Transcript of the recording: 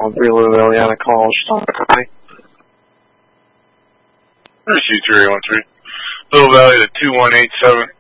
213 Little Valley on a call. Hi. Here's U3813. Little Valley to 2187.